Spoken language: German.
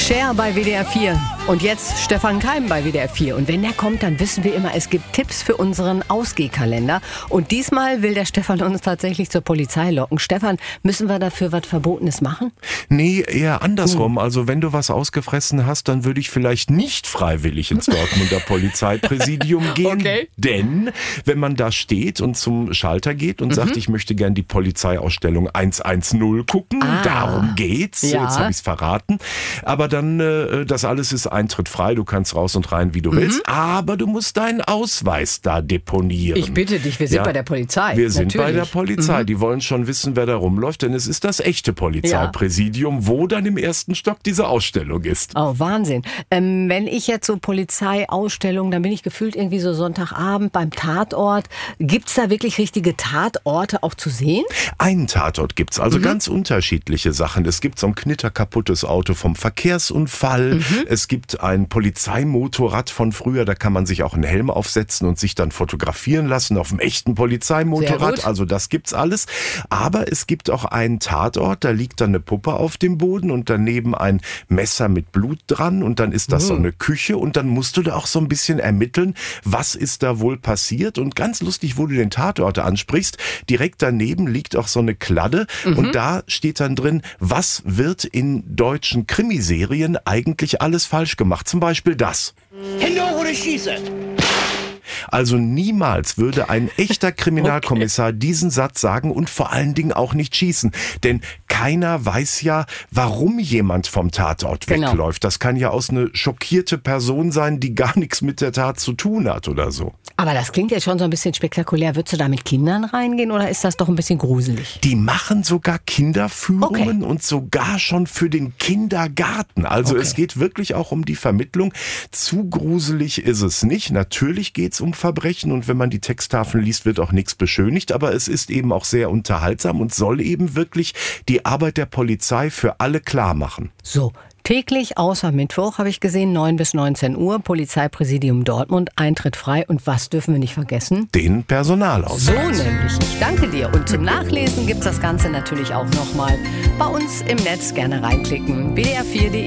Cher bei WDR 4 und jetzt Stefan Keim bei WDR 4. Und wenn der kommt, dann wissen wir immer, es gibt Tipps für unseren Ausgehkalender. Und diesmal will der Stefan uns tatsächlich zur Polizei locken. Stefan, müssen wir dafür was Verbotenes machen? Nee, eher andersrum. Also wenn du was ausgefressen hast, dann würde ich vielleicht nicht freiwillig ins Dortmunder Polizeipräsidium gehen. Okay. Denn wenn man da steht und zum Schalter geht und sagt, ich möchte gern die Polizeiausstellung 110 gucken, darum geht's. Ja. Jetzt habe ich es verraten. Aber dann, das alles ist Eintritt frei. Du kannst raus und rein, wie du willst. Aber du musst deinen Ausweis da deponieren. Ich bitte dich, wir sind bei der Polizei. Wir sind bei der Natürlich. Polizei. Die wollen schon wissen, wer da rumläuft, denn es ist das echte Polizeipräsidium, wo dann im ersten Stock diese Ausstellung ist. Oh, Wahnsinn. Wenn ich jetzt so Polizeiausstellung, dann bin ich gefühlt irgendwie so Sonntagabend beim Tatort. Gibt's da wirklich richtige Tatorte auch zu sehen? Einen Tatort gibt's, also ganz unterschiedliche Sachen. Es gibt so ein knitterkaputtes Auto vom Verkehrsunfall. Es gibt ein Polizeimotorrad von früher, da kann man sich auch einen Helm aufsetzen und sich dann fotografieren lassen auf dem echten Sehr Polizeimotorrad. gut. Also das gibt's alles. Aber es gibt auch einen Tatort, da liegt dann eine Puppe auf dem Boden und daneben ein Messer mit Blut dran und dann ist das so eine Küche und dann musst du da auch so ein bisschen ermitteln, was ist da wohl passiert. Und ganz lustig, wo du den Tatort ansprichst, direkt daneben liegt auch so eine Kladde und da steht dann drin, was wird in deutschen Krimiserien eigentlich alles falsch gemacht. Zum Beispiel das. Hände hoch oder schieße! Also niemals würde ein echter Kriminalkommissar diesen Satz sagen und vor allen Dingen auch nicht schießen. Denn keiner weiß ja, warum jemand vom Tatort wegläuft. Das kann ja aus eine schockierte Person sein, die gar nichts mit der Tat zu tun hat oder so. Aber das klingt jetzt schon so ein bisschen spektakulär. Würdest du da mit Kindern reingehen oder ist das doch ein bisschen gruselig? Die machen sogar Kinderführungen und sogar schon für den Kindergarten. Also es geht wirklich auch um die Vermittlung. Zu gruselig ist es nicht. Natürlich geht's um Verbrechen und wenn man die Texttafeln liest, wird auch nichts beschönigt. Aber es ist eben auch sehr unterhaltsam und soll eben wirklich die Arbeit der Polizei für alle klar machen. So, täglich außer Mittwoch habe ich gesehen, 9 bis 19 Uhr, Polizeipräsidium Dortmund, Eintritt frei. Und was dürfen wir nicht vergessen? Den Personalausweis. So nämlich. Ich danke dir. Und zum Nachlesen gibt's das Ganze natürlich auch nochmal bei uns im Netz. Gerne reinklicken. WDR4.de